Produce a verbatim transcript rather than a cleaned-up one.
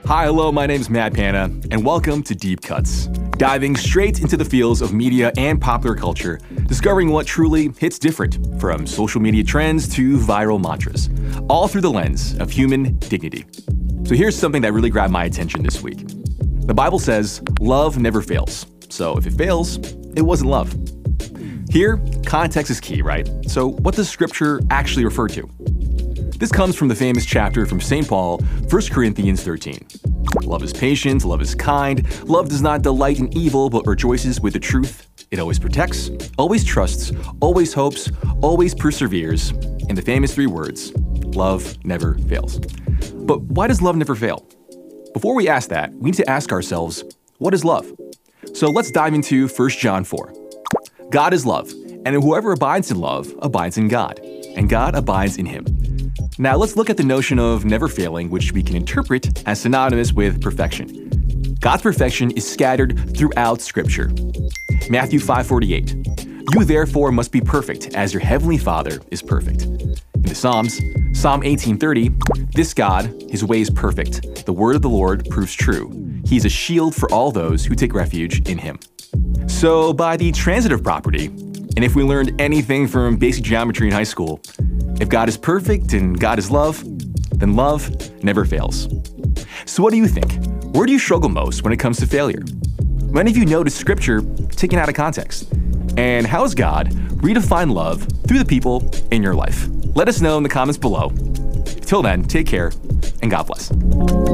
Hi, hello, my name is Matt Panna, and welcome to Deep Cuts, diving straight into the fields of media and popular culture, discovering what truly hits different, from social media trends to viral mantras, all through the lens of human dignity. So here's something that really grabbed my attention this week. The Bible says, love never fails. So if it fails, it wasn't love. Here, context is key, right? So what does Scripture actually refer to? This comes from the famous chapter from Saint Paul, First Corinthians thirteen. Love is patient, love is kind, love does not delight in evil but rejoices with the truth. It always protects, always trusts, always hopes, always perseveres. And the famous three words, love never fails. But why does love never fail? Before we ask that, we need to ask ourselves, what is love? So let's dive into First John four. God is love, and whoever abides in love abides in God, and God abides in him. Now let's look at the notion of never failing, which we can interpret as synonymous with perfection. God's perfection is scattered throughout Scripture. Matthew five forty-eight. You therefore must be perfect, as your heavenly Father is perfect. In the Psalms, Psalm eighteen thirty, this God, his way is perfect. The word of the Lord proves true. He is a shield for all those who take refuge in him. So by the transitive property, and if we learned anything from basic geometry in high school, if God is perfect and God is love, then love never fails. So what do you think? Where do you struggle most when it comes to failure? Many of you notice Scripture taken out of context. And how has God redefined love through the people in your life? Let us know in the comments below. Till then, take care and God bless.